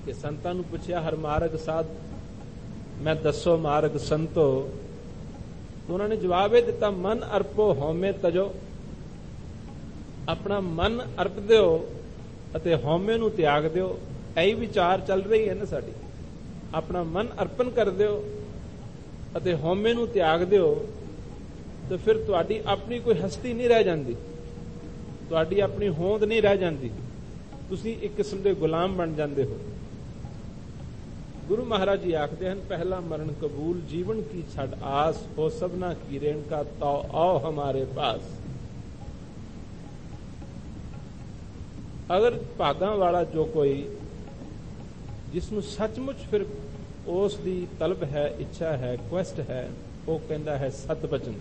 कि संतां नूं पुछया हर मार्ग साध मैं दसो मार्ग संतो, तो उन्होंने जवाब ये दिता मन अर्पो हौमे तजो। अपना मन अर्प दिओ अते हौमे नूं त्याग दिओ। यही विचार चल रही है ना साडी। अपना मन अर्पण कर दिओ अते हौमे नूं त्याग दिओ, तो फिर तुहाडी अपनी कोई हस्ती नहीं रह जाती, तुहाडी अपनी होंद नहीं रह जाती, तुसीं एक किस्म के गुलाम बन जाते हो। गुरु महाराज जी आखते हैं पहला मरण कबूल जीवन की छड़ आस, हो सबना की रेणुका तो आओ हमारे पास। अगर भागां वाला जो कोई जिसनूं सचमुच फिर उस दी तलब है, इच्छा है, क्वेस्ट है, वो कहता है सत बचन।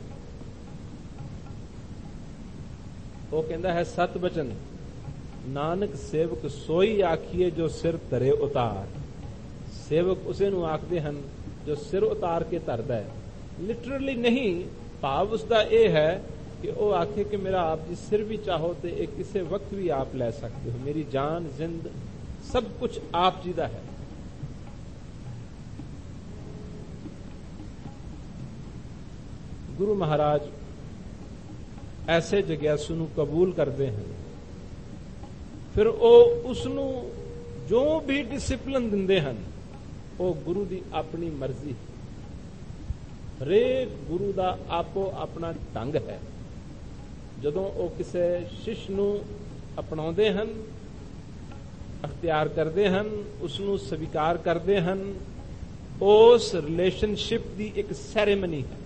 वो कहता है सत बचन, नानक सेवक सोई आखिए जो सिर धरे उतार। सेवक उसे नूं आखदे हन जो सिर उतार के धरदा है। लिटरली नहीं, भाव उसका यह है कि वो आखे कि मेरा आप जी सिर भी चाहो तो एक किसी वक्त भी आप ले सकते हो, मेरी जान जिंद सब कुछ आप जी दा है। गुरु महाराज ऐसे जग्यासू नूं कबूल करते हैं, फिर वो उसनूं जो भी डिसिप्लिन दिंदे हैं वो गुरु दी अपनी मर्जी। हरेक गुरु दा आपो अपना ढंग है। जदों वो किसी शिष्य नूं अपनाउंदे हन, अख्तियार करते हैं, उसनूं स्वीकार करते हैं, उस रिलेशनशिप की एक सैरेमनी है।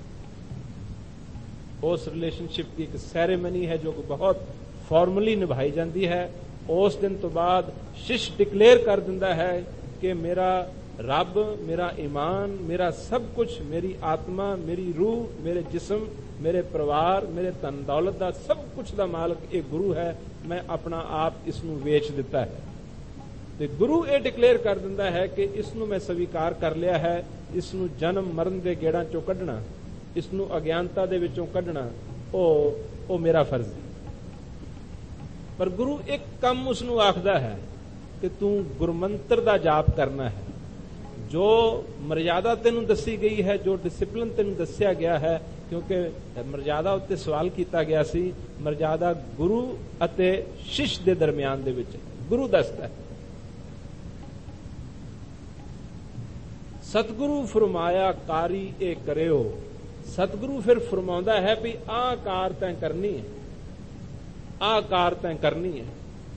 उस रिलेशनशिप की एक सैरेमनी है जो बहुत फॉर्मली निभाई जाती है। उस दिन तो बाद शिष्य डिक्लेयर कर दिंदा है कि मेरा रब, मेरा ईमान, मेरा सब कुछ, मेरी आत्मा, मेरी रूह, मेरे जिस्म, मेरे परिवार, मेरे धन दौलत का सब कुछ का मालक एक गुरु है। मैं अपना आप इसनूं वेच दिता है। तो गुरु ये डिक्लेयर कर दिंदा है कि इसनूं मैं स्वीकार कर लिया है। इसनूं जन्म मरण के गेड़ां चों कढना, इसनूं अज्ञानता दे विचों कढना ओ मेरा फर्ज है। पर गुरु एक कम उसनूं आखदा है कि तू गुरमंत्र दा जाप करना है। जो मर्यादा तेनू दसी गई है, जो डिसिप्लिन तेनू दसिया गया है, क्योंकि मर्यादा उत्ते सवाल किया गया सी, मर्यादा गुरु अते शिष्य दे दरमियान दे विच गुरु दसदा है। सतगुरु फरमाया कारी ए करियो। सतगुरु फिर फरमाउंदा है भी आ कार तैं करनी है, आ कार तैं करनी है,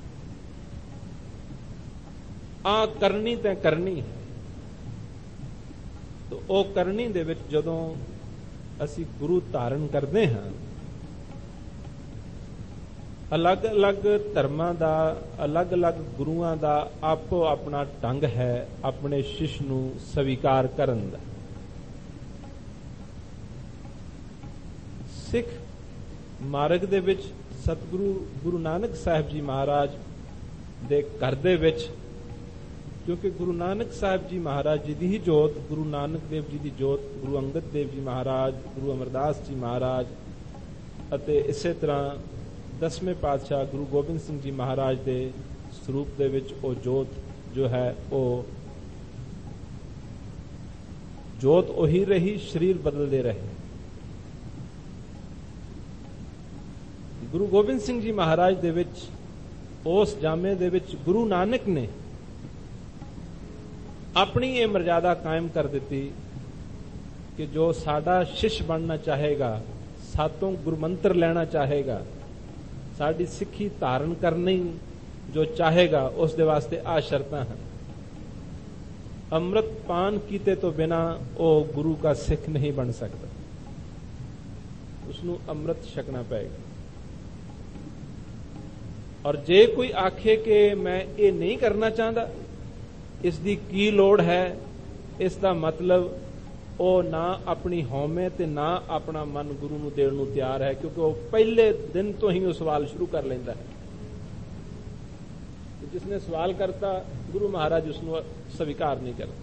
आ करनी तैं करनी है। तो ओ करनी दे विच जदों असी गुरु धारण करते हैं, अलग अलग धर्मां दा, अलग अलग गुरुआं दा आपो अपना ढंग है अपने शिष्य नूं स्वीकार करन दा। सिख मार्ग दे विच सतगुरु गुरु नानक साहिब जी महाराज दे घर दे विच, क्योंकि गुरु नानक साहिब जी महाराज जी दी ही जोत, गुरु नानक देव जी दी जोत, गुरु अंगद देव जी महाराज, गुरु अमरदास जी महाराज अते इसे तरह 10वें पातशाह गुरु गोबिंद सिंह जी महाराज दे स्वरूप दे विच ओ जोत जो है वो जोत ओही रही, शरीर बदलते रहे। गुरु गोबिंद सिंह जी महाराज दे विच उस जामे दे विच गुरु नानक ने अपनी ये मर्यादा कायम कर दी कि जो साडा शिष्य बनना चाहेगा, सातों गुरमंत्र लेना चाहेगा, साडी सिक्खी धारण करनी जो चाहेगा, उस दे वास्ते आ शर्तां हैं। अमृत पान कीते तो बिना वो गुरु का सिख नहीं बन सकता, उसनूं अमृत छकना पएगा। और जे कोई आखे कि मैं ये नहीं करना चाहता, इसकी की लोड़ है, इसका मतलब वो ना अपनी हौमे ते ना अपना मन गुरु नूं देण नूं तैयार है, क्योंकि वो पहले दिन तो ही वो सवाल शुरू कर लेंदा है। जिसने सवाल करता गुरु महाराज उसनूं स्वीकार नहीं करते,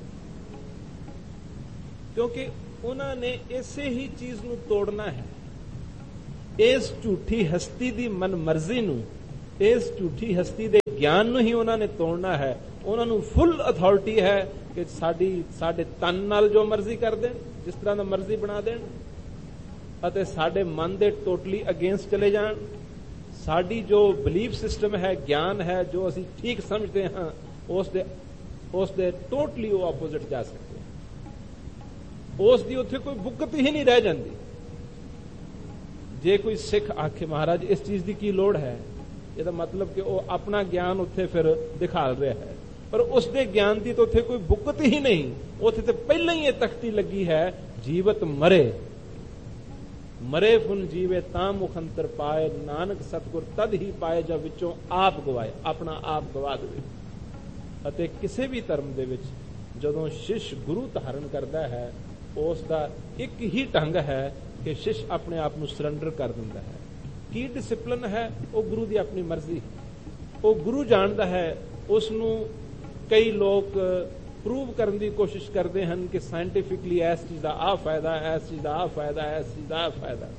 क्योंकि उन्होंने इसे ही चीज नूं तोड़ना है। इस झूठी हस्ती दी मन मर्जी नूं, इस झूठी हस्ती दे ਗਿਆਨ ਨੂੰ ਹੀ ਉਹਨਾਂ ਨੇ ਤੋੜਨਾ ਹੈ। ਉਹਨਾਂ ਨੂੰ ਫੁੱਲ ਅਥਾਰਟੀ ਹੈ ਕਿ ਸਾਡੇ ਤਨ ਨਾਲ ਜੋ ਮਰਜ਼ੀ ਕਰ ਦੇਣ, ਜਿਸ ਤਰ੍ਹਾਂ ਦਾ ਮਰਜ਼ੀ ਬਣਾ ਦੇਣ, ਅਤੇ ਸਾਡੇ ਮਨ ਦੇ ਟੋਟਲੀ ਅਗੇਂਸਟ ਚਲੇ ਜਾਣ। ਸਾਡੀ ਜੋ ਬਿਲੀਫ ਸਿਸਟਮ ਹੈ, ਗਿਆਨ ਹੈ, ਜੋ ਅਸੀਂ ਠੀਕ ਸਮਝਦੇ ਹਾਂ, ਉਸ ਦੇ ਟੋਟਲੀ ਉਹ ਆਪੋਜ਼ਿਟ ਜਾ ਸਕਦੇ ਹਨ। ਉਸ ਦੀ ਉੱਥੇ ਕੋਈ ਬੁੱਕਤ ਹੀ ਨਹੀਂ ਰਹਿ ਜਾਂਦੀ। ਜੇ ਕੋਈ ਸਿੱਖ ਆਖੇ ਮਹਾਰਾਜ ਇਸ ਚੀਜ਼ ਦੀ ਕੀ ਲੋੜ ਹੈ, ਇਹਦਾ ਮਤਲਬ ਕਿ ਉਹ ਆਪਣਾ ਗਿਆਨ ਉੱਥੇ ਫਿਰ ਦਿਖਾ ਰਿਹਾ ਹੈ, ਪਰ ਉਸ ਦੇ ਗਿਆਨ ਦੀ ਤਾਂ ਉੱਥੇ ਕੋਈ ਬੁੱਕਤ ਹੀ ਨਹੀਂ। ਉੱਥੇ ਤੇ ਪਹਿਲਾਂ ਹੀ ਇਹ ਤਖਤੀ ਲੱਗੀ ਹੈ, ਜੀਵਤ ਮਰੇ, ਮਰੇ ਫੁਨ ਜੀਵੇ ਤਾਂ ਮੁਖ ਅੰਤਰ ਪਾਏ, ਨਾਨਕ ਸਤਿਗੁਰ ਤਦ ਹੀ ਪਾਏ ਜਦ ਵਿੱਚੋਂ ਆਪ ਗਵਾਏ, ਆਪਣਾ ਆਪ ਗਵਾ ਦੇਵੇ। ਅਤੇ ਕਿਸੇ ਵੀ ਧਰਮ ਦੇ ਵਿੱਚ ਜਦੋਂ ਸ਼ਿਸ਼ ਗੁਰੂ ਧਾਰਨ ਕਰਦਾ ਹੈ, ਉਸ ਦਾ ਇੱਕ ਹੀ ਢੰਗ ਹੈ ਕਿ ਸ਼ਿਸ਼ ਆਪਣੇ ਆਪ ਨੂੰ ਸਰੈਂਡਰ ਕਰ ਦਿੰਦਾ ਹੈ। ਕੀ ਡਿਸਿਪਲਿਨ ਹੈ? ਉਹ ਗੁਰੂ ਦੀ ਆਪਣੀ ਮਰਜ਼ੀ, ਉਹ ਗੁਰੂ ਜਾਣਦਾ ਹੈ। ਉਸ ਨੂੰ ਕਈ ਲੋਕ ਪ੍ਰੂਵ ਕਰਨ ਦੀ ਕੋਸ਼ਿਸ਼ ਕਰਦੇ ਹਨ ਕਿ ਸਾਇੰਟੀਫਿਕਲੀ ਇਸ ਚੀਜ਼ ਦਾ ਆਹ ਫਾਇਦਾ, ਇਸ ਚੀਜ਼ ਦਾ ਆਹ ਫਾਇਦਾ, ਇਸ ਚੀਜ਼ ਦਾ ਆਹ ਫਾਇਦਾ।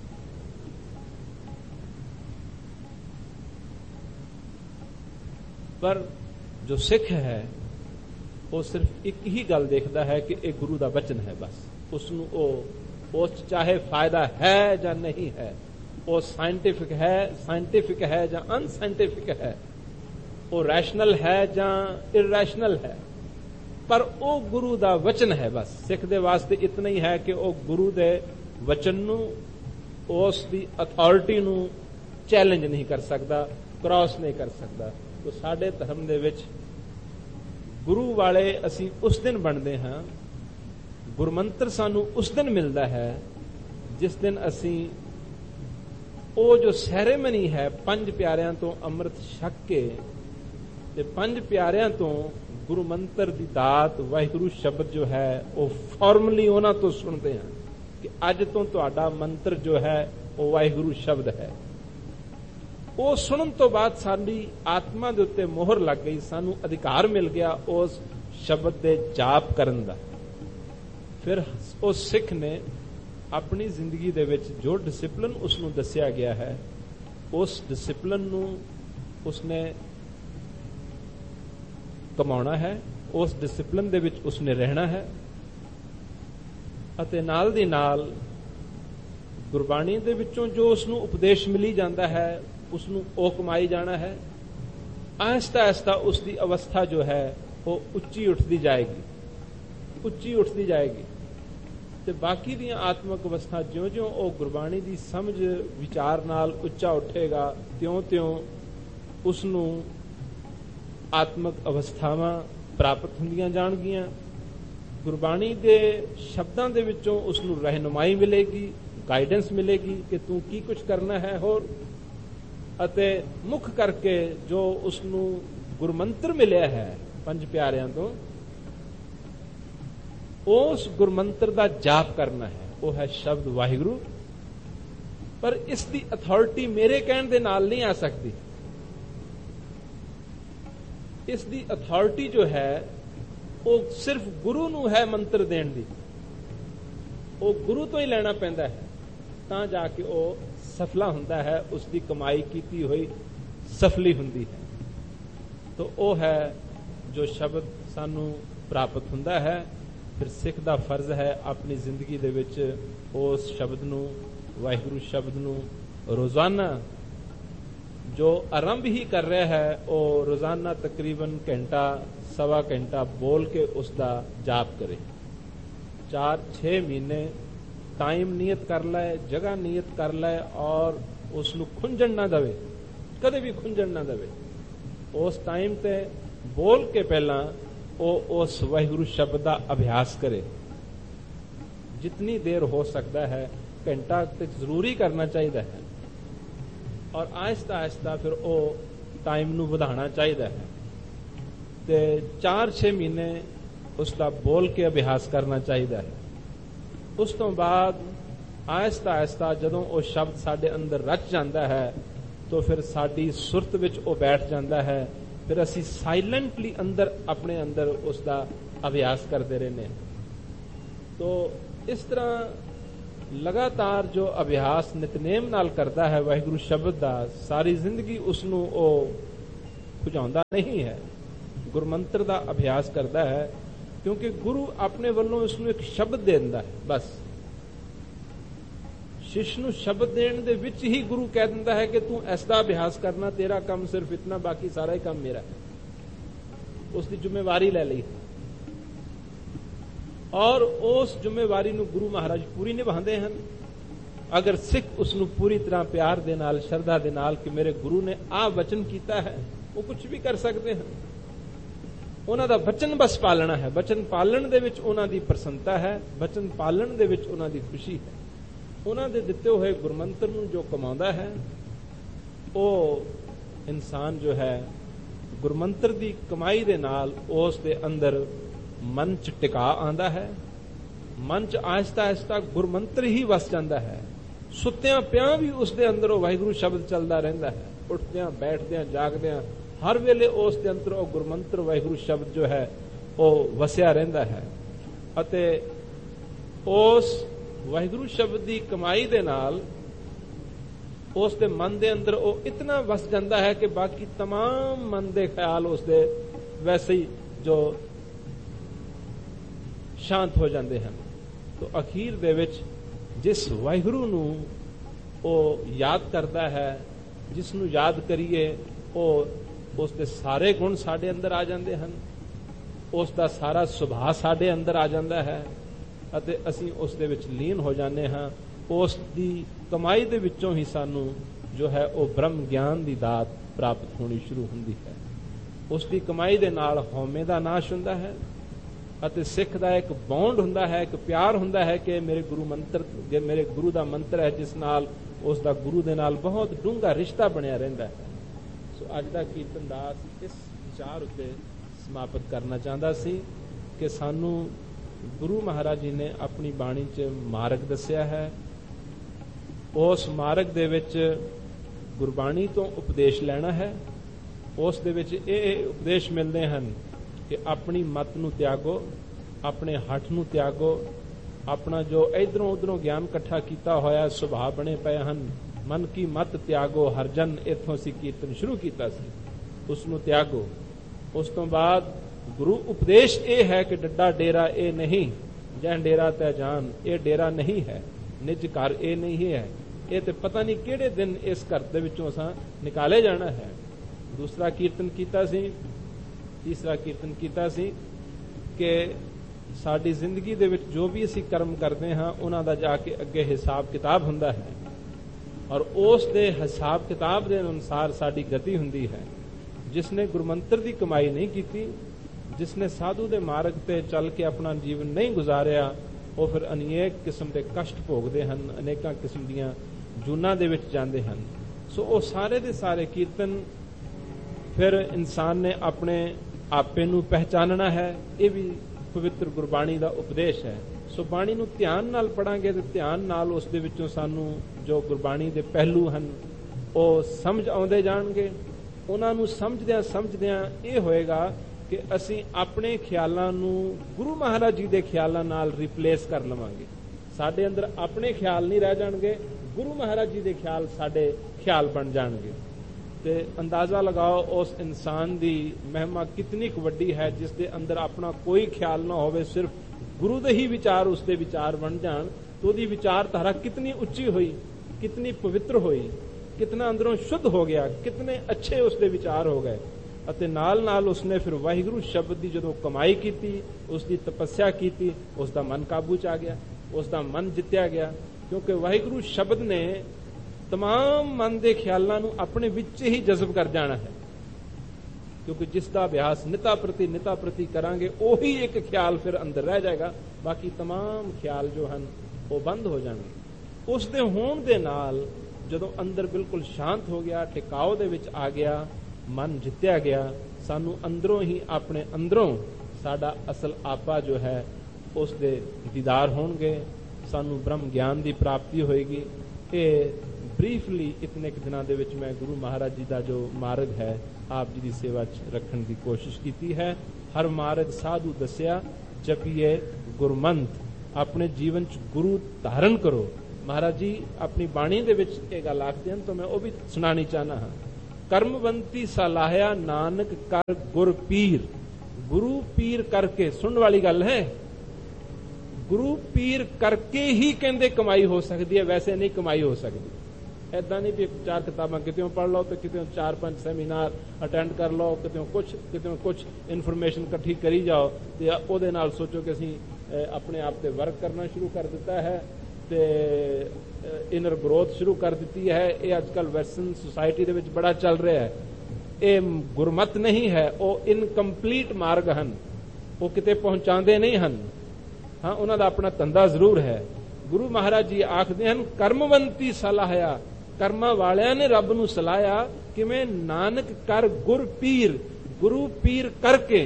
ਪਰ ਜੋ ਸਿੱਖ ਹੈ ਉਹ ਸਿਰਫ ਇੱਕ ਹੀ ਗੱਲ ਦੇਖਦਾ ਹੈ ਕਿ ਇਹ ਗੁਰੂ ਦਾ ਬਚਨ ਹੈ। ਬਸ ਉਸ ਨੂੰ ਉਸ ਚਾਹੇ ਫਾਇਦਾ ਹੈ ਜਾਂ ਨਹੀਂ ਹੈ, ਉਹ ਸਾਇੰਟੀਫਿਕ ਹੈ ਜਾਂ ਅਨਸਾਇੰਟੀਫਿਕ ਹੈ, ਉਹ ਰੈਸ਼ਨਲ ਹੈ ਜਾਂ ਇਰੈਸ਼ਨਲ ਹੈ, ਪਰ ਉਹ ਗੁਰੂ ਦਾ ਵਚਨ ਹੈ। ਬਸ ਸਿੱਖ ਦੇ ਵਾਸਤੇ ਇਤਨਾ ਹੀ ਹੈ ਕਿ ਉਹ ਗੁਰੂ ਦੇ ਵਚਨ ਨੂੰ, ਉਸ ਦੀ ਅਥਾਰਟੀ ਨੂੰ ਚੈਲੰਜ ਨਹੀਂ ਕਰ ਸਕਦਾ, ਕ੍ਰਾਸ ਨਹੀਂ ਕਰ ਸਕਦਾ। तो ਸਾਡੇ ਧਰਮ ਦੇ ਵਿੱਚ ਗੁਰੂ ਵਾਲੇ ਅਸੀਂ ਉਸ ਦਿਨ ਬਣਦੇ ਹਾਂ, ਗੁਰਮੰਤਰ ਸਾਨੂੰ ਉਸ ਦਿਨ ਮਿਲਦਾ ਹੈ ਜਿਸ ਦਿਨ ਅਸੀਂ ਉਹ ਜੋ ਸੈਰੇਮਨੀ ਹੈ, 5 ਪਿਆਰਿਆਂ ਤੋਂ ਅੰਮ੍ਰਿਤ ਛਕ ਕੇ ਤੇ 5 ਪਿਆਰਿਆਂ ਤੋਂ ਗੁਰੂ ਮੰਤਰ ਦੀ ਦਾਤ ਵਾਹਿਗੁਰੂ ਸ਼ਬਦ ਜੋ ਹੈ ਉਹ ਫਾਰਮਲੀ ਉਹਨਾਂ ਤੋਂ ਸੁਣਦੇ ਹਾਂ ਕਿ ਅੱਜ ਤੋਂ ਤੁਹਾਡਾ ਮੰਤਰ ਜੋ ਹੈ ਉਹ ਵਾਹਿਗੁਰੂ ਸ਼ਬਦ ਹੈ। ਉਹ ਸੁਣਨ ਤੋਂ ਬਾਅਦ ਸਾਡੀ ਆਤਮਾ ਦੇ ਉੱਤੇ ਮੋਹਰ ਲੱਗ ਗਈ, ਸਾਨੂੰ ਅਧਿਕਾਰ ਮਿਲ ਗਿਆ ਉਸ ਸ਼ਬਦ ਦੇ ਜਾਪ ਕਰਨ ਦਾ। ਫਿਰ ਉਸ ਸਿੱਖ ਨੇ ਆਪਣੀ ਜ਼ਿੰਦਗੀ ਦੇ ਵਿੱਚ ਜੋ ਡਿਸਿਪਲਿਨ ਉਸ ਨੂੰ ਦੱਸਿਆ ਗਿਆ ਹੈ, ਉਸ ਡਿਸਿਪਲਿਨ ਨੂੰ ਉਸਨੇ ਕਮਾਉਣਾ ਹੈ, ਉਸ ਡਿਸਿਪਲਿਨ ਦੇ ਵਿੱਚ ਉਸਨੇ ਰਹਿਣਾ ਹੈ ਅਤੇ ਨਾਲ ਦੀ ਨਾਲ ਗੁਰਬਾਣੀ ਦੇ ਵਿੱਚੋਂ ਜੋ ਉਸ ਨੂੰ ਉਪਦੇਸ਼ ਮਿਲੀ ਜਾਂਦਾ ਹੈ ਉਸ ਨੂੰ ਉਹ ਕਮਾਈ ਜਾਣਾ ਹੈ। ਆਹਿਸਤਾ ਆਹਿਸਤਾ ਉਸ ਦੀ ਅਵਸਥਾ ਜੋ ਹੈ ਉਹ ਉੱਚੀ ਉੱਠਦੀ ਜਾਏਗੀ ਤੇ ਬਾਕੀ ਦੀਆਂ ਆਤਮਿਕ ਅਵਸਥਾ ਜਿਉਂ-ਜਿਉਂ ਉਹ ਗੁਰਬਾਣੀ ਦੀ ਸਮਝ ਵਿਚਾਰ ਨਾਲ ਉੱਚਾ ਉੱਠੇਗਾ, ਤਿਉਂ-ਤਿਉਂ ਉਸ ਨੂੰ ਆਤਮਿਕ ਅਵਸਥਾਵਾਂ ਪ੍ਰਾਪਤ ਹੁੰਦੀਆਂ ਜਾਣਗੀਆਂ। ਗੁਰਬਾਣੀ ਦੇ ਸ਼ਬਦਾਂ ਦੇ ਵਿੱਚੋਂ ਉਸ ਨੂੰ ਰਹਿਨੁਮਾਈ ਮਿਲੇਗੀ, ਗਾਈਡੈਂਸ ਮਿਲੇਗੀ ਕਿ ਤੂੰ ਕੀ ਕੁਝ ਕਰਨਾ ਹੈ ਹੋਰ। ਅਤੇ ਮੁੱਖ ਕਰਕੇ ਜੋ ਉਸ ਨੂੰ ਗੁਰਮੰਤਰ ਮਿਲਿਆ ਹੈ 5 ਪਿਆਰਿਆਂ ਤੋਂ, ਉਸ ਗੁਰਮੰਤਰ ਦਾ ਜਾਪ ਕਰਨਾ ਹੈ, ਉਹ ਹੈ ਸ਼ਬਦ ਵਾਹਿਗੁਰੂ। ਪਰ ਇਸ ਦੀ ਅਥਾਰਟੀ ਮੇਰੇ ਕਹਿਣ ਦੇ ਨਾਲ ਨਹੀਂ ਆ ਸਕਦੀ। ਇਸ ਦੀ ਅਥਾਰਟੀ ਜੋ ਹੈ ਉਹ ਸਿਰਫ ਗੁਰੂ ਨੂੰ ਹੈ ਮੰਤਰ ਦੇਣ ਦੀ, ਉਹ ਗੁਰੂ ਤੋਂ ਹੀ ਲੈਣਾ ਪੈਂਦਾ ਹੈ ਤਾਂ ਜਾ ਕੇ ਉਹ ਸਫਲਾ ਹੁੰਦਾ ਹੈ, ਉਸ ਦੀ ਕਮਾਈ ਕੀਤੀ ਹੋਈ ਸਫਲੀ ਹੁੰਦੀ ਹੈ। ਤਾਂ ਉਹ ਹੈ ਜੋ ਸ਼ਬਦ ਸਾਨੂੰ ਪ੍ਰਾਪਤ ਹੁੰਦਾ ਹੈ। ਫਿਰ ਸਿੱਖ ਦਾ ਫਰਜ਼ ਹੈ ਆਪਣੀ ਜ਼ਿੰਦਗੀ ਦੇ ਵਿੱਚ ਉਸ ਸ਼ਬਦ ਨੂੰ, ਵਾਹਿਗੁਰੂ ਸ਼ਬਦ ਨੂੰ ਰੋਜ਼ਾਨਾ ਜੋ ਆਰੰਭ ਹੀ ਕਰ ਰਿਹਾ ਹੈ ਉਹ ਰੋਜ਼ਾਨਾ ਤਕਰੀਬਨ ਘੰਟਾ ਸਵਾ ਘੰਟਾ ਬੋਲ ਕੇ ਉਸ ਦਾ ਜਾਪ ਕਰੇ। 4-6 ਮਹੀਨੇ ਟਾਈਮ ਨਿਯਤ ਕਰ ਲੈ, ਜਗ੍ਹਾ ਨਿਯਤ ਕਰ ਲੈ ਔਰ ਉਸ ਨੂੰ ਖੁੰਝਣ ਨਾ ਦੇਵੇ, ਕਦੇ ਵੀ ਖੁੰਝਣ ਨਾ ਦੇਵੇ। ਉਸ ਟਾਈਮ ਤੇ ਬੋਲ ਕੇ ਪਹਿਲਾਂ ਉਹ ਉਸ ਵਾਹਿਗੁਰੂ ਸ਼ਬਦ ਦਾ ਅਭਿਆਸ ਕਰੇ। ਜਿਤਨੀ ਦੇਰ ਹੋ ਸਕਦਾ ਹੈ, ਘੰਟਾ ਤੇ ਜ਼ਰੂਰੀ ਕਰਨਾ ਚਾਹੀਦਾ ਹੈ ਔਰ ਆਹਿਸਤਾ ਆਹਿਸਤਾ ਫਿਰ ਉਹ ਟਾਈਮ ਨੂੰ ਵਧਾਉਣਾ ਚਾਹੀਦਾ ਹੈ ਤੇ 4-6 ਮਹੀਨੇ ਉਸ ਦਾ ਬੋਲ ਕੇ ਅਭਿਆਸ ਕਰਨਾ ਚਾਹੀਦਾ ਹੈ। ਉਸ ਤੋਂ ਬਾਅਦ ਆਹਿਸਤਾ ਆਹਿਸਤਾ ਜਦੋਂ ਉਹ ਸ਼ਬਦ ਸਾਡੇ ਅੰਦਰ ਰਚ ਜਾਂਦਾ ਹੈ ਤਾਂ ਫਿਰ ਸਾਡੀ ਸੁਰਤ ਵਿੱਚ ਉਹ ਬੈਠ ਜਾਂਦਾ ਹੈ। ਫਿਰ ਅਸੀਂ ਸਾਇਲੈਂਟਲੀ ਅੰਦਰ ਆਪਣੇ ਅੰਦਰ ਉਸ ਦਾ ਅਭਿਆਸ ਕਰਦੇ ਰਹਿੰਦੇ ਹਾਂ। ਤੋ ਇਸ ਤਰ੍ਹਾਂ ਲਗਾਤਾਰ ਜੋ ਅਭਿਆਸ ਨਿਤਨੇਮ ਨਾਲ ਕਰਦਾ ਹੈ ਵਾਹਿਗੁਰੂ ਸ਼ਬਦ ਦਾ, ਸਾਰੀ ਜ਼ਿੰਦਗੀ ਉਸ ਨੂੰ ਉਹ ਖੁਜਾਉਂਦਾ ਨਹੀਂ ਹੈ, ਗੁਰਮੰਤਰ ਦਾ ਅਭਿਆਸ ਕਰਦਾ ਹੈ, ਕਿਉਂਕਿ ਗੁਰੂ ਆਪਣੇ ਵੱਲੋਂ ਇਸ ਨੂੰ ਇੱਕ ਸ਼ਬਦ ਦੇ ਦਿੰਦਾ ਹੈ। ਬਸ शिष्य ਨੂੰ ਸ਼ਬਦ ਦੇਣ ਦੇ ਵਿੱਚ ਹੀ ਗੁਰੂ ਕਹਿ ਦਿੰਦਾ ਹੈ ਕਿ ਤੂੰ ਇਸ ਦਾ ਅਭਿਆਸ ਕਰਨਾ, ਤੇਰਾ ਕੰਮ ਸਿਰਫ ਇਤਨਾ, ਬਾਕੀ ਸਾਰਾ ਹੀ ਕੰਮ ਮੇਰਾ ਹੈ। ਉਸ ਦੀ ਜ਼ਿੰਮੇਵਾਰੀ ਲੈ ਲਈ ਔਰ ਉਸ ਜ਼ਿੰਮੇਵਾਰੀ ਨੂੰ ਗੁਰੂ ਮਹਾਰਾਜ ਪੂਰੀ ਨਿਭਾਉਂਦੇ ਹਨ। ਅਗਰ ਸਿੱਖ ਉਸ ਨੂੰ ਪੂਰੀ ਤਰ੍ਹਾਂ ਪਿਆਰ ਦੇ ਨਾਲ, ਸ਼ਰਧਾ ਦੇ ਨਾਲ ਕਿ ਮੇਰੇ ਗੁਰੂ ਨੇ ਆਹ ਵਚਨ ਕੀਤਾ ਹੈ, ਉਹ ਕੁਝ ਵੀ ਕਰ ਸਕਦੇ ਹਨ। ਉਹਨਾਂ ਦਾ ਵਚਨ ਬਸ ਪਾਲਣਾ ਹੈ। ਵਚਨ ਪਾਲਣ ਦੇ ਵਿੱਚ ਉਹਨਾਂ ਦੀ ਪ੍ਰਸੰਨਤਾ ਹੈ, ਵਚਨ ਪਾਲਣ ਦੇ ਵਿੱਚ ਉਹਨਾਂ ਦੀ ਖੁਸ਼ੀ ਹੈ। ਉਹਨਾਂ ਦੇ ਦਿੱਤੇ ਹੋਏ ਗੁਰਮੰਤਰ ਨੂੰ ਜੋ ਕਮਾਉਂਦਾ ਹੈ, ਉਹ ਇਨਸਾਨ ਜੋ ਹੈ ਗੁਰਮੰਤਰ ਦੀ ਕਮਾਈ ਦੇ ਨਾਲ ਉਸ ਦੇ ਅੰਦਰ ਮਨ ਚ ਟਿਕਾ ਆਉਂਦਾ ਹੈ। ਮਨ ਚ ਆਹਿਸਤਾ ਆਹਿਸਤਾ ਗੁਰਮੰਤਰ ਹੀ ਵਸ ਜਾਂਦਾ ਹੈ। ਸੁੱਤਿਆਂ ਪਿਆਂ ਵੀ ਉਸ ਦੇ ਅੰਦਰ ਉਹ ਵਾਹਿਗੁਰੂ ਸ਼ਬਦ ਚੱਲਦਾ ਰਹਿੰਦਾ ਹੈ। ਉੱਠਦਿਆਂ, ਬੈਠਦਿਆਂ, ਜਾਗਦਿਆਂ ਹਰ ਵੇਲੇ ਉਸ ਦੇ ਅੰਦਰ ਉਹ ਗੁਰਮੰਤਰ ਵਾਹਿਗੁਰੂ ਸ਼ਬਦ ਜੋ ਹੈ ਉਹ ਵਸਿਆ ਰਹਿੰਦਾ ਹੈ। ਅਤੇ ਉਸ ਵਾਹਿਗੁਰੂ ਸ਼ਬਦ ਦੀ ਕਮਾਈ ਦੇ ਨਾਲ ਉਸ ਦੇ ਮਨ ਦੇ ਅੰਦਰ ਉਹ ਇਤਨਾ ਵਸ ਜਾਂਦਾ ਹੈ ਕਿ ਬਾਕੀ तमाम ਮਨ ਦੇ ਖਿਆਲ ਉਸ ਦੇ ਵੈਸੇ ਹੀ ਜੋ ਸ਼ਾਂਤ ਹੋ ਜਾਂਦੇ ਹਨ। ਤੋ ਅਖੀਰ ਦੇ ਵਿੱਚ ਜਿਸ ਵਾਹਿਗੁਰੂ ਨੂੰ ਉਹ ਯਾਦ ਕਰਦਾ ਹੈ, ਜਿਸ ਨੂੰ ਯਾਦ ਕਰੀਏ, ਉਹ ਉਸ ਦੇ ਸਾਰੇ ਗੁਣ ਸਾਡੇ ਅੰਦਰ ਆ ਜਾਂਦੇ ਹਨ, ਉਸ ਦਾ ਸਾਰਾ ਸੁਭਾਅ ਸਾਡੇ ਅੰਦਰ ਆ ਜਾਂਦਾ ਹੈ ਅਤੇ ਅਸੀਂ ਉਸ ਦੇ ਵਿੱਚ ਲੀਨ ਹੋ ਜਾਂਦੇ ਹਾਂ। ਉਸ ਦੀ ਕਮਾਈ ਦੇ ਵਿੱਚੋਂ ਹੀ ਸਾਨੂੰ ਜੋ ਹੈ ਉਹ ਬ੍ਰਹਮ ਗਿਆਨ ਦੀ ਦਾਤ ਪ੍ਰਾਪਤ ਹੋਣੀ ਸ਼ੁਰੂ ਹੁੰਦੀ ਹੈ। ਉਸ ਦੀ ਕਮਾਈ ਦੇ ਨਾਲ ਹਉਮੈ ਦਾ ਨਾਸ਼ ਹੁੰਦਾ ਹੈ ਅਤੇ ਸਿੱਖ ਦਾ ਇੱਕ ਬੌਂਡ ਹੁੰਦਾ ਹੈ, ਇੱਕ ਪਿਆਰ ਹੁੰਦਾ ਹੈ ਕਿ ਮੇਰੇ ਗੁਰੂ ਮੰਤਰ, ਜੇ ਮੇਰੇ ਗੁਰੂ ਦਾ ਮੰਤਰ ਹੈ, ਜਿਸ ਨਾਲ ਉਸ ਦਾ ਗੁਰੂ ਦੇ ਨਾਲ ਬਹੁਤ ਡੂੰਘਾ ਰਿਸ਼ਤਾ ਬਣਿਆ ਰਹਿੰਦਾ ਹੈ। ਸੋ ਅੱਜ ਦਾ ਕੀਰਤਨ ਦਾਸ ਇਸ ਵਿਚਾਰ ਉੱਤੇ ਸਮਾਪਤ ਕਰਨਾ ਚਾਹੁੰਦਾ ਸੀ ਕਿ ਸਾਨੂੰ ਗੁਰੂ ਮਹਾਰਾਜ ਜੀ ਨੇ ਆਪਣੀ ਬਾਣੀ 'ਚ ਮਾਰਗ ਦੱਸਿਆ ਹੈ। ਉਸ ਮਾਰਗ ਦੇ ਵਿੱਚ ਗੁਰਬਾਣੀ ਤੋਂ ਉਪਦੇਸ਼ ਲੈਣਾ ਹੈ। ਉਸ ਦੇ ਵਿੱਚ ਇਹ ਉਪਦੇਸ਼ ਮਿਲਦੇ ਹਨ ਕਿ ਆਪਣੀ ਮਤ ਨੂੰ ਤਿਆਗੋ, ਆਪਣੇ ਹੱਠ ਨੂੰ ਤਿਆਗੋ, ਆਪਣਾ ਜੋ ਇਧਰੋਂ ਉਧਰੋਂ ਗਿਆਨ ਇਕੱਠਾ ਕੀਤਾ ਹੋਇਆ ਸੁਭਾਅ ਬਣੇ ਪਏ ਹਨ, ਮਨ ਕੀ ਮਤ ਤਿਆਗੋ ਹਰਜਨ, ਇੱਥੋਂ ਅਸੀਂ ਕੀਰਤਨ ਸ਼ੁਰੂ ਕੀਤਾ ਸੀ, ਉਸ ਨੂੰ ਤਿਆਗੋ। ਉਸ ਤੋਂ ਬਾਅਦ ਗੁਰੂ ਉਪਦੇਸ਼ ਇਹ ਹੈ ਕਿ ਡੱਡਾ ਡੇਰਾ ਇਹ ਨਹੀਂ, ਜੈਨ ਡੇਰਾ ਤੈ ਜਾਨ, ਇਹ ਡੇਰਾ ਨਹੀਂ ਹੈ, ਨਿਜ ਘਰ ਇਹ ਨਹੀਂ ਹੈ, ਇਹ ਤੇ ਪਤਾ ਨਹੀਂ ਕਿਹੜੇ ਦਿਨ ਇਸ ਘਰ ਦੇ ਵਿੱਚੋਂ ਅਸਾਂ ਨਿਕਾਲੇ ਜਾਣਾ ਹੈ। ਦੂਸਰਾ ਕੀਰਤਨ ਕੀਤਾ ਸੀ, ਤੀਸਰਾ ਕੀਰਤਨ ਕੀਤਾ ਸੀ ਕਿ ਸਾਡੀ ਜ਼ਿੰਦਗੀ ਦੇ ਵਿੱਚ ਜੋ ਵੀ ਅਸੀਂ ਕਰਮ ਕਰਦੇ ਹਾਂ ਉਹਨਾਂ ਦਾ ਜਾ ਕੇ ਅੱਗੇ ਹਿਸਾਬ ਕਿਤਾਬ ਹੁੰਦਾ ਹੈ ਔਰ ਉਸ ਦੇ ਹਿਸਾਬ ਕਿਤਾਬ ਦੇ ਅਨੁਸਾਰ ਸਾਡੀ ਗਤੀ ਹੁੰਦੀ ਹੈ। ਜਿਸ ਨੇ ਗੁਰਮੰਤਰ ਦੀ ਕਮਾਈ ਨਹੀਂ ਕੀਤੀ, ਜਿਸ ਨੇ ਸਾਧੂ ਦੇ ਮਾਰਗ ਤੇ ਚੱਲ ਕੇ ਆਪਣਾ ਜੀਵਨ ਨਹੀਂ ਗੁਜ਼ਾਰਿਆ, ਉਹ ਫਿਰ ਅਨੇਕ ਕਿਸਮ ਦੇ ਕਸ਼ਟ ਭੋਗਦੇ ਹਨ, ਅਨੇਕਾਂ ਕਿਸਮ ਦੀਆਂ ਜੂਨਾਂ ਦੇ ਵਿੱਚ ਜਾਂਦੇ ਹਨ। ਸੋ ਉਹ ਸਾਰੇ ਦੇ ਸਾਰੇ ਕੀਰਤਨ ਫਿਰ ਇਨਸਾਨ ਨੇ ਆਪਣੇ ਆਪੇ ਨੂੰ ਪਹਿਚਾਨਣਾ ਹੈ। ਇਹ ਵੀ ਪਵਿੱਤਰ ਗੁਰਬਾਣੀ ਦਾ ਉਪਦੇਸ਼ ਹੈ। ਸੋ ਬਾਣੀ ਨੂੰ ਧਿਆਨ ਨਾਲ ਪੜਾਂਗੇ ਤੇ ਧਿਆਨ ਨਾਲ ਉਸ ਦੇ ਵਿੱਚੋਂ ਸਾਨੂੰ ਜੋ ਗੁਰਬਾਣੀ ਦੇ ਪਹਿਲੂ ਹਨ ਉਹ ਸਮਝ ਆਉਂਦੇ ਜਾਣਗੇ। ਉਹਨਾਂ ਨੂੰ ਸਮਝਦਿਆਂ ਇਹ ਹੋਏਗਾ ਕਿ ਅਸੀਂ ਆਪਣੇ ਖਿਆਲਾਂ ਨੂੰ ਗੁਰੂ ਮਹਾਰਾਜ ਜੀ ਦੇ ਖਿਆਲਾਂ ਨਾਲ ਰਿਪਲੇਸ ਕਰ ਲਵਾਂਗੇ। ਸਾਡੇ ਅੰਦਰ ਆਪਣੇ ਖਿਆਲ ਨਹੀਂ ਰਹਿ ਜਾਣਗੇ, ਗੁਰੂ ਮਹਾਰਾਜ ਜੀ ਦੇ ਖਿਆਲ ਸਾਡੇ ਖਿਆਲ ਬਣ ਜਾਣਗੇ। ਤੇ ਅੰਦਾਜ਼ਾ ਲਗਾਓ ਉਸ ਇਨਸਾਨ ਦੀ ਮਹਿਮਾ ਕਿਤਨੀ ਕੁ ਵੱਡੀ ਹੈ ਜਿਸ ਦੇ ਅੰਦਰ ਆਪਣਾ ਕੋਈ ਖਿਆਲ ਨਾ ਹੋਵੇ, ਸਿਰਫ ਗੁਰੂ ਦੇ ਹੀ ਵਿਚਾਰ ਉਸ ਦੇ ਵਿਚਾਰ ਬਣ ਜਾਣ। तो ਉਹਦੀ ਵਿਚਾਰਧਾਰਾ ਕਿਤਨੀ ਉੱਚੀ ਹੋਈ, ਕਿਤਨੀ ਪਵਿੱਤਰ ਹੋਈ, ਕਿਤਨਾ ਅੰਦਰੋਂ ਸ਼ੁੱਧ ਹੋ ਗਿਆ, ਕਿਤਨੇ ਅੱਛੇ ਉਸਦੇ ਵਿਚਾਰ ਹੋ ਗਏ। ਅਤੇ ਨਾਲ ਨਾਲ ਉਸਨੇ ਫਿਰ ਵਾਹਿਗੁਰੂ ਸ਼ਬਦ ਦੀ ਜਦੋਂ ਕਮਾਈ ਕੀਤੀ, ਉਸ ਦੀ ਤਪੱਸਿਆ ਕੀਤੀ, ਉਸ ਦਾ ਮਨ ਕਾਬੂ ਚ ਆ ਗਿਆ, ਉਸ ਦਾ ਮਨ ਜਿੱਤਿਆ ਗਿਆ। ਕਿਉਂਕਿ ਵਾਹਿਗੁਰੂ ਸ਼ਬਦ ਨੇ तमाम ਮਨ ਦੇ ਖਿਆਲਾਂ ਨੂੰ ਆਪਣੇ ਵਿੱਚ ਹੀ ਜਜ਼ਬ ਕਰ ਜਾਣਾ ਹੈ। ਕਿਉਂਕਿ ਜਿਸ ਦਾ ਅਭਿਆਸ ਨਿਤਾ ਪ੍ਰਤੀ ਕਰਾਂਗੇ ਉਹੀ ਇੱਕ ਖਿਆਲ ਫਿਰ ਅੰਦਰ ਰਹਿ ਜਾਏਗਾ, ਬਾਕੀ तमाम ਖਿਆਲ ਜੋ ਹਨ ਉਹ ਬੰਦ ਹੋ ਜਾਣਗੇ। ਉਸ ਦੇ ਹੋਣ ਦੇ ਨਾਲ ਜਦੋਂ ਅੰਦਰ ਬਿਲਕੁਲ ਸ਼ਾਂਤ ਹੋ ਗਿਆ, ਟਿਕਾਓ ਦੇ ਵਿੱਚ ਆ ਗਿਆ, ਮਨ ਜਿੱਤਿਆ ਗਿਆ, ਸਾਨੂੰ ਅੰਦਰੋਂ ਹੀ ਆਪਣੇ ਅੰਦਰੋਂ ਸਾਡਾ ਅਸਲ ਆਪਾ ਜੋ ਹੈ ਉਸ ਦੇ ਦੀਦਾਰ ਹੋਣਗੇ, ਸਾਨੂੰ ਬ੍ਰਹਮ ਗਿਆਨ ਦੀ ਪ੍ਰਾਪਤੀ ਹੋਏਗੀ। ਇਹ ਬਰੀਫਲੀ ਇਤਨੇ ਕੁ ਦਿਨਾਂ ਦੇ ਵਿੱਚ ਮੈਂ ਗੁਰੂ ਮਹਾਰਾਜ ਜੀ ਦਾ ਜੋ ਮਾਰਗ ਹੈ ਆਪ ਜੀ ਦੀ ਸੇਵਾ 'ਚ ਰੱਖਣ ਦੀ ਕੋਸ਼ਿਸ਼ ਕੀਤੀ ਹੈ। ਹਰ ਮਾਰਗ ਸਾਧੂ ਦੱਸਿਆ, ਜਪੀਏ ਗੁਰਮੰਤ, ਆਪਣੇ ਜੀਵਨ 'ਚ ਗੁਰੂ ਧਾਰਨ ਕਰੋ। ਮਹਾਰਾਜ ਜੀ ਆਪਣੀ ਬਾਣੀ ਦੇ ਵਿੱਚ ਇਹ ਗੱਲ ਆਖਦੇ ਹਨ ਤਾਂ ਮੈਂ ਉਹ ਵੀ ਸੁਣਾਣੀ ਚਾਹਨਾ ਹਾਂ ਕਰਮਵੰਤੀ ਸਲਾਹਿਆ ਨਾਨਕ ਕਰ ਗੁਰ ਪੀਰ। ਗੁਰੂ ਪੀਰ ਕਰਕੇ, ਸੁਣਨ ਵਾਲੀ ਗੱਲ ਹੈ, ਗੁਰੂ ਪੀਰ ਕਰਕੇ ਹੀ ਕਹਿੰਦੇ ਕਮਾਈ ਹੋ ਸਕਦੀ ਹੈ, ਵੈਸੇ ਨਹੀਂ ਕਮਾਈ ਹੋ ਸਕਦੀ। ਏਦਾਂ ਨਹੀਂ ਵੀ 4 ਕਿਤਾਬਾਂ ਕਿਤੇੋਂ ਪੜ੍ਹ ਲਓ ਤੇ ਕਿਤੇੋਂ 4-5 ਸੈਮੀਨਾਰ ਅਟੈਂਡ ਕਰ ਲਓ, ਕਿਤੇੋਂ ਕੁਝ ਇਨਫੋਰਮੇਸ਼ਨ ਇਕੱਠੀ ਕਰੀ ਜਾਓ ਤੇ ਉਹਦੇ ਨਾਲ ਸੋਚੋ ਕਿ ਅਸੀਂ ਆਪਣੇ ਆਪ ਤੇ ਵਰਕ ਕਰਨਾ ਸ਼ੁਰੂ ਕਰ ਦਿੱਤਾ ਹੈ ਤੇ ਇਨਰ ਗਰੋਥ ਸ਼ੁਰੂ ਕਰ ਦਿੱਤੀ ਹੈ। ਇਹ ਅੱਜ ਕੱਲ੍ਹ ਵੈਸਟਰਨ ਸੁਸਾਇਟੀ ਦੇ ਵਿੱਚ ਬੜਾ ਚੱਲ ਰਿਹਾ ਹੈ। ਇਹ ਗੁਰਮਤ ਨਹੀਂ ਹੈ, ਉਹ ਇਨਕੰਪਲੀਟ ਮਾਰਗ ਹਨ, ਉਹ ਕਿਤੇ ਪਹੁੰਚਾਉਂਦੇ ਨਹੀਂ ਹਨ। ਹਾਂ, ਉਹਨਾਂ ਦਾ ਆਪਣਾ ਧੰਦਾ ਜ਼ਰੂਰ ਹੈ। ਗੁਰੂ ਮਹਾਰਾਜ ਜੀ ਆਖਦੇ ਹਨ ਕਰਮਵੰਤੀ ਸਲਾਹਿਆ, ਕਰਮਾਂ ਵਾਲਿਆਂ ਨੇ ਰੱਬ ਨੂੰ ਸਲਾਹਿਆ। ਕਿਵੇਂ? ਨਾਨਕ ਕਰ ਗੁਰ ਪੀਰ, ਗੁਰੂ ਪੀਰ ਕਰਕੇ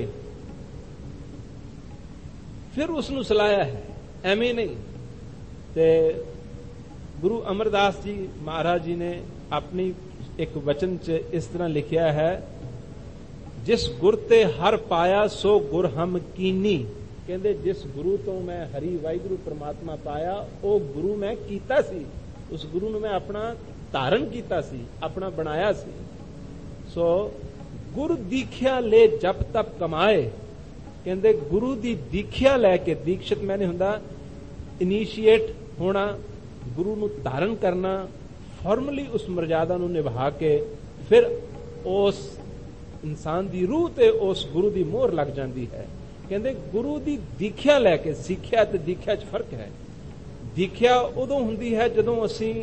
ਫਿਰ ਉਸ ਨੂੰ ਸਲਾਹਿਆ ਹੈ, ਐਵੇਂ ਨਹੀਂ। ਤੇ ਗੁਰੂ ਅਮਰਦਾਸ ਜੀ ਮਹਾਰਾਜ ਜੀ ਨੇ ਆਪਣੀ ਇੱਕ ਵਚਨ 'ਚ ਇਸ ਤਰ੍ਹਾਂ ਲਿਖਿਆ ਹੈ, ਜਿਸ ਗੁਰ ਤੇ ਹਰ ਪਾਇਆ ਸੋ ਗੁਰ ਹਮ ਕੀਨੀ। ਕਹਿੰਦੇ ਜਿਸ ਗੁਰੂ ਤੋਂ ਮੈਂ ਹਰੀ ਵਾਹਿਗੁਰੂ ਪ੍ਰਮਾਤਮਾ ਪਾਇਆ, ਉਹ ਗੁਰੂ ਮੈਂ ਕੀਤਾ ਸੀ, ਉਸ ਗੁਰੂ ਨੂੰ ਮੈਂ ਆਪਣਾ ਧਾਰਨ ਕੀਤਾ ਸੀ, ਆਪਣਾ ਬਣਾਇਆ ਸੀ। ਸੋ ਗੁਰ ਦੀਖਿਆ ਲੈ ਜਪ ਤਪ ਕਮਾਏ। ਕਹਿੰਦੇ ਗੁਰੂ ਦੀ ਦੀਖਿਆ ਲੈ ਕੇ, ਦੀਕਸ਼ਿਤ ਮੈਨੇ ਹੁੰਦਾ ਇਨੀਸ਼ੀਏਟ ਹੋਣਾ, ਗੁਰੂ ਨੂੰ ਧਾਰਨ ਕਰਨਾ, ਫਾਰਮਲੀ ਉਸ ਮਰਜ਼ਾਦਾ ਨੂੰ ਨਿਭਾ ਕੇ ਫਿਰ ਉਸ ਇਨਸਾਨ ਦੀ ਰੂਹ ਤੇ ਉਸ ਗੁਰੂ ਦੀ ਮੋਹਰ ਲੱਗ ਜਾਂਦੀ ਹੈ। ਕਹਿੰਦੇ ਗੁਰੂ ਦੀ ਦੀਖਿਆ ਲੈ ਕੇ, ਸਿੱਖਿਆ ਤੇ ਦੀਖਿਆ 'ਚ ਫਰਕ ਹੈ। ਦੀਖਿਆ ਉਦੋਂ ਹੁੰਦੀ ਹੈ ਜਦੋਂ ਅਸੀਂ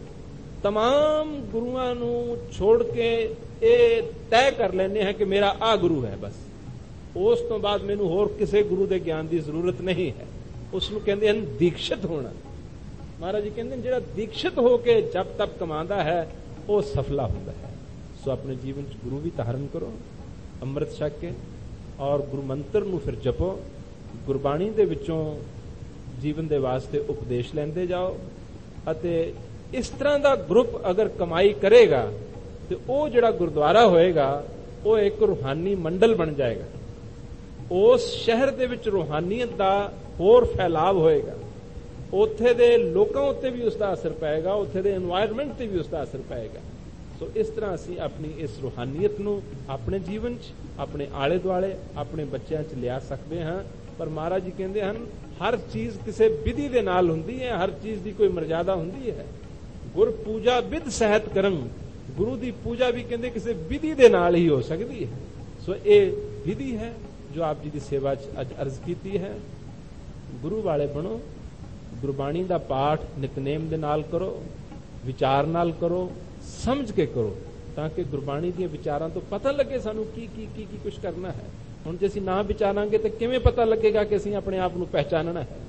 तमाम ਗੁਰੂਆਂ ਨੂੰ ਛੋੜ ਕੇ ਇਹ ਤੈਅ ਕਰ ਲੈਂਦੇ ਹਾਂ ਕਿ ਮੇਰਾ ਆ ਗੁਰੂ ਹੈ, ਬਸ ਉਸ ਤੋਂ ਬਾਅਦ ਮੈਨੂੰ ਹੋਰ ਕਿਸੇ ਗੁਰੂ ਦੇ ਗਿਆਨ ਦੀ ਜ਼ਰੂਰਤ ਨਹੀਂ ਹੈ। ਉਸ ਨੂੰ ਕਹਿੰਦੇ ਹਨ ਦੀਕਸ਼ਿਤ ਹੋਣਾ। ਮਹਾਰਾਜ ਜੀ ਕਹਿੰਦੇ ਜਿਹੜਾ ਦੀਕਸ਼ਿਤ ਹੋ ਕੇ ਜਪ ਤਪ ਕਮਾਉਂਦਾ ਹੈ ਉਹ ਸਫਲਾ ਹੁੰਦਾ ਹੈ। ਸੋ ਆਪਣੇ ਜੀਵਨ 'ਚ ਗੁਰੂ ਵੀ ਧਾਰਨ ਕਰੋ, ਅੰਮ੍ਰਿਤ ਛਕ ਕੇ, ਔਰ ਗੁਰੂ ਮੰਤਰ ਨੂੰ ਫਿਰ ਜਪੋ। ਗੁਰਬਾਣੀ ਦੇ ਵਿੱਚੋਂ ਜੀਵਨ ਦੇ ਵਾਸਤੇ ਉਪਦੇਸ਼ ਲੈਂਦੇ ਜਾਓ। ਅਤੇ ਇਸ ਤਰ੍ਹਾਂ ਦਾ ਗਰੁੱਪ ਅਗਰ ਕਮਾਈ ਕਰੇਗਾ ਤੇ ਉਹ ਜਿਹੜਾ ਗੁਰਦੁਆਰਾ ਹੋਏਗਾ ਉਹ ਇੱਕ ਰੂਹਾਨੀ ਮੰਡਲ ਬਣ ਜਾਏਗਾ। ਉਸ ਸ਼ਹਿਰ ਦੇ ਵਿੱਚ ਰੂਹਾਨੀਅਤ ਦਾ ਹੋਰ ਫੈਲਾਵ ਹੋਏਗਾ। ਉੱਥੇ ਦੇ ਲੋਕਾਂ ਉੱਤੇ ਵੀ ਉਸ ਦਾ ਅਸਰ ਪਏਗਾ, ਉੱਥੇ ਦੇ এনवायरमेंट ਤੇ ਵੀ ਉਸ ਦਾ ਅਸਰ ਪਏਗਾ। ਸੋ ਇਸ ਤਰ੍ਹਾਂ ਅਸੀਂ ਆਪਣੀ ਇਸ ਰੂਹਾਨੀਅਤ ਨੂੰ ਆਪਣੇ ਜੀਵਨ 'ਚ, ਆਪਣੇ ਆਲੇ ਦੁਆਲੇ, ਆਪਣੇ ਬੱਚਿਆਂ 'ਚ ਲਿਆ ਸਕਦੇ ਹਾਂ। ਪਰ ਮਹਾਰਾਜ ਜੀ ਕਹਿੰਦੇ ਹਨ ਹਰ ਚੀਜ਼ ਕਿਸੇ ਵਿਧੀ ਦੇ ਨਾਲ ਹੁੰਦੀ ਹੈ, ਹਰ ਚੀਜ਼ ਦੀ ਕੋਈ ਮਰਜ਼ਾਦਾ ਹੁੰਦੀ ਹੈ। ਗੁਰ ਪੂਜਾ ਵਿਧ ਸਹਿਤ ਕਰਮ, ਗੁਰੂ ਦੀ ਪੂਜਾ ਵੀ ਕਹਿੰਦੇ ਕਿਸੇ ਵਿਧੀ ਦੇ ਨਾਲ ਹੀ ਹੋ ਸਕਦੀ ਹੈ। ਸੋ ਇਹ ਵਿਧੀ ਹੈ ਜੋ ਆਪ ਜੀ ਦੀ ਸੇਵਾ 'ਚ ਅੱਜ ਅਰਜ਼ ਕੀਤੀ ਹੈ। ਗੁਰੂ ਵਾਲੇ ਬਣੋ, ਗੁਰਬਾਣੀ ਦਾ ਪਾਠ ਨਿਤਨੇਮ ਦੇ ਨਾਲ ਕਰੋ, ਵਿਚਾਰ ਨਾਲ ਕਰੋ, ਸਮਝ ਕੇ ਕਰੋ, ਤਾਂ ਕਿ ਗੁਰਬਾਣੀ ਦੀਆਂ ਵਿਚਾਰਾਂ ਤੋਂ ਪਤਾ ਲੱਗੇ ਸਾਨੂੰ ਕੀ ਕੁਝ ਕਰਨਾ ਹੈ। ਹੁਣ ਜੇ ਅਸੀਂ ਨਾ ਵਿਚਾਰਾਂਗੇ ਤਾਂ ਕਿਵੇਂ ਪਤਾ ਲੱਗੇਗਾ ਕਿ ਅਸੀਂ ਆਪਣੇ ਆਪ ਨੂੰ ਪਹਿਚਾਨਣਾ ਹੈ।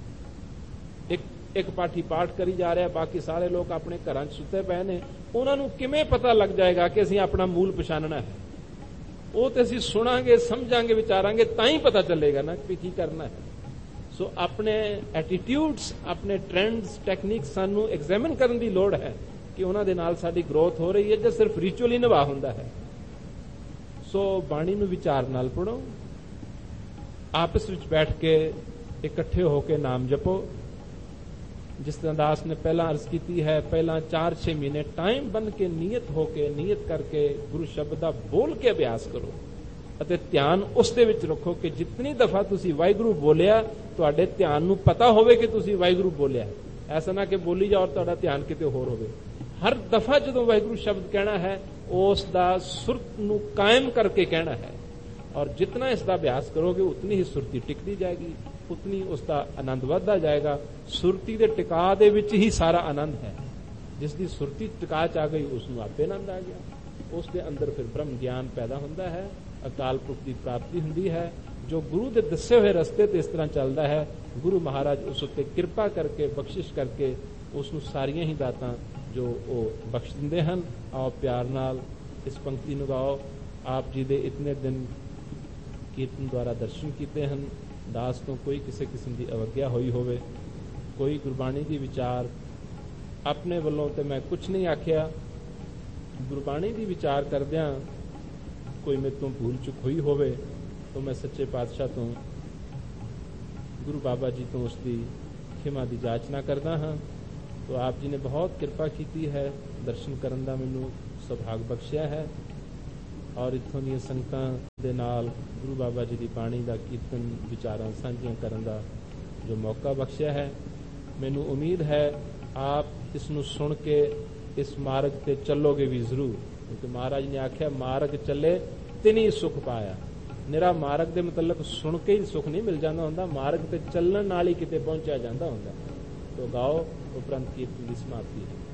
ਇੱਕ ਪਾਠੀ ਪਾਠ ਕਰੀ ਜਾ ਰਿਹਾ, ਬਾਕੀ ਸਾਰੇ ਲੋਕ ਆਪਣੇ ਘਰਾਂ 'ਚ ਸੁੱਤੇ ਪਏ ਨੇ, ਉਹਨਾਂ ਨੂੰ ਕਿਵੇਂ ਪਤਾ ਲੱਗ ਜਾਏਗਾ ਕਿ ਅਸੀਂ ਆਪਣਾ ਮੂਲ ਪਛਾਣਨਾ ਹੈ? ਉਹ ਤੇ ਅਸੀਂ ਸੁਣਾਂਗੇ, ਸਮਝਾਂਗੇ, ਵਿਚਾਰਾਂਗੇ ਤਾਂ ਹੀ ਪਤਾ ਚੱਲੇਗਾ ਨਾ ਕਿ ਕੀ ਕਰਨਾ ਹੈ। ਸੋ ਆਪਣੇ ਐਟੀਟਿਊਡਸ, ਆਪਣੇ ਟ੍ਰੈਂਡਸ, ਟੈਕਨੀਕਸ ਸਾਨੂੰ ਐਗਜ਼ਾਮਿਨ ਕਰਨ ਦੀ ਲੋੜ ਹੈ ਕਿ ਉਹਨਾਂ ਦੇ ਨਾਲ ਸਾਡੀ ਗਰੋਥ ਹੋ ਰਹੀ ਹੈ ਜਾਂ ਸਿਰਫ ਰਿਚੁਅਲ ਹੀ ਨਿਭਾ ਹੁੰਦਾ ਹੈ। ਸੋ ਬਾਣੀ ਨੂੰ ਵਿਚਾਰ ਨਾਲ ਪੜ੍ਹੋ, ਆਪਸ ਵਿੱਚ ਬੈਠ ਕੇ ਇਕੱਠੇ ਹੋ ਕੇ ਨਾਮ ਜਪੋ। ਜਿਸ ਤਰ੍ਹਾਂ ਦਾਸ ਨੇ ਪਹਿਲਾਂ ਅਰਜ਼ ਕੀਤੀ ਹੈ, ਪਹਿਲਾਂ 4-6 ਮਹੀਨੇ ਟਾਈਮ ਬਣ ਕੇ ਨੀਅਤ ਹੋ ਕੇ, ਨੀਅਤ ਕਰਕੇ ਗੁਰੂ ਸ਼ਬਦ ਦਾ ਬੋਲ ਕੇ ਅਭਿਆਸ ਕਰੋ ਅਤੇ ਧਿਆਨ ਉਸ ਦੇ ਵਿੱਚ ਰੱਖੋ ਕਿ ਜਿਤਨੀ ਦਫਾ ਤੁਸੀਂ ਵਾਹਿਗੁਰੂ ਬੋਲਿਆ, ਤੁਹਾਡੇ ਧਿਆਨ ਨੂੰ ਪਤਾ ਹੋਵੇ ਕਿ ਤੁਸੀਂ ਵਾਹਿਗੁਰੂ ਬੋਲਿਆ। ਐਸਾ ਨਾ ਕਿ ਬੋਲੀ ਜਾਓ ਤੁਹਾਡਾ ਧਿਆਨ ਕਿਤੇ ਹੋਰ ਹੋਵੇ। ਹਰ ਦਫਾ ਜਦੋਂ ਵਾਹਿਗੁਰੂ ਸ਼ਬਦ ਕਹਿਣਾ ਹੈ ਉਸ ਦਾ ਸੁਰਤ ਨੂੰ ਕਾਇਮ ਕਰਕੇ ਕਹਿਣਾ ਹੈ। ਔਰ ਜਿਤਨਾ ਇਸ ਦਾ ਅਭਿਆਸ ਕਰੋਗੇ ਉਤਨੀ ਹੀ ਸੁਰਤੀ ਟਿਕਦੀ ਜਾਏਗੀ, ਉਤਨੀ ਉਸ ਦਾ ਆਨੰਦ ਵੱਧਦਾ ਜਾਏਗਾ। ਸੁਰਤੀ ਦੇ ਟਿਕਾ ਦੇ ਵਿੱਚ ਹੀ ਸਾਰਾ ਆਨੰਦ ਹੈ। ਜਿਸ ਦੀ ਸੁਰਤੀ ਟਿਕਾ 'ਚ ਆ ਗਈ ਉਸ ਨੂੰ ਆਪੇ ਆਨੰਦ ਆ ਗਿਆ। ਉਸ ਦੇ ਅੰਦਰ ਫਿਰ ਬ੍ਰਹਮ ਗਿਆਨ ਪੈਦਾ ਹੁੰਦਾ ਹੈ, ਅਕਾਲ ਪੁਰਖ ਦੀ ਪ੍ਰਾਪਤੀ ਹੁੰਦੀ ਹੈ। ਜੋ ਗੁਰੂ ਦੇ ਦੱਸੇ ਹੋਏ ਰਸਤੇ ਤੇ ਇਸ ਤਰ੍ਹਾਂ ਚੱਲਦਾ ਹੈ, ਗੁਰੂ ਮਹਾਰਾਜ ਉਸ ਉੱਤੇ ਕਿਰਪਾ ਕਰਕੇ, ਬਖਸ਼ਿਸ਼ ਕਰਕੇ ਉਸ ਨੂੰ ਸਾਰੀਆਂ ਹੀ ਦਾਤਾਂ ਜੋ ਉਹ ਬਖਸ਼ ਦਿੰਦੇ ਹਨ। ਆਓ ਪਿਆਰ ਨਾਲ ਇਸ ਪੰਕਤੀ ਨੂੰ ਗਾਓ। ਆਪ ਜੀ ਦੇ ਇਤਨੇ ਦਿਨ ਕੀਰਤਨ ਦੁਆਰਾ ਦਰਸ਼ਨ ਕੀਤੇ ਹਨ। ਦਾਸ ਤੋਂ ਕੋਈ ਕਿਸੇ ਕਿਸਮ ਦੀ ਅਵੱਗਿਆ ਹੋਈ ਹੋਵੇ, ਕੋਈ ਗੁਰਬਾਣੀ ਦੀ ਵਿਚਾਰ ਆਪਣੇ ਵੱਲੋਂ ਤੇ ਮੈਂ ਕੁਝ ਨਹੀਂ ਆਖਿਆ, ਗੁਰਬਾਣੀ ਦੀ ਵਿਚਾਰ ਕਰਦਿਆਂ ਕੋਈ ਮੇਰੇ ਤੋਂ ਭੂਲ ਚੁੱਕ ਹੋਈ ਹੋਵੇ ਤਾਂ ਮੈਂ ਸੱਚੇ ਪਾਤਸ਼ਾਹ ਤੋਂ, ਗੁਰੂ ਬਾਬਾ ਜੀ ਤੋਂ ਉਸ ਦੀ ਖਿਮਾ ਦੀ ਜਾਚਨਾ ਕਰਦਾ ਹਾਂ। तो आप जी ने बहुत कृपा की है, दर्शन करन दा मैनू ਸੁਭਾਗ ਬਖਸ਼ਿਆ ਹੈ ਔਰ ਇੱਥੋਂ ਦੀਆਂ ਸੰਗਤਾਂ ਦੇ ਨਾਲ ਗੁਰੂ ਬਾਬਾ ਜੀ ਦੀ ਬਾਣੀ ਦਾ ਕੀਰਤਨ ਵਿਚਾਰਾਂ ਸਾਂਝੀਆਂ ਕਰਨ ਦਾ ਜੋ ਮੌਕਾ ਬਖਸ਼ਿਆ ਹੈ। ਮੈਨੂੰ ਉਮੀਦ ਹੈ ਆਪ ਇਸ ਨੂੰ ਸੁਣ ਕੇ ਇਸ ਮਾਰਗ ਤੇ ਚੱਲੋਗੇ ਵੀ ਜ਼ਰੂਰ, ਕਿਉਂਕਿ ਮਹਾਰਾਜ ਨੇ ਆਖਿਆ ਮਾਰਗ ਚੱਲੇ ਤਿਨੀ ਸੁਖ ਪਾਇਆ। ਨਿਰਾ ਮਾਰਗ ਦੇ ਮਤਲਬ ਸੁਣ ਕੇ ਹੀ ਸੁਖ ਨਹੀਂ ਮਿਲ ਜਾਂਦਾ ਹੁੰਦਾ, ਮਾਰਗ ਤੇ ਚੱਲਣ ਨਾਲ ਹੀ ਕਿਤੇ ਪਹੁੰਚਿਆ ਜਾਂਦਾ ਹੁੰਦਾ। ਤੋ ਗਾਓ ਉਪਰੰਤ ਕੀਰਤਨ ਦੀ ਸਮਾਪਤੀ ਹੈ।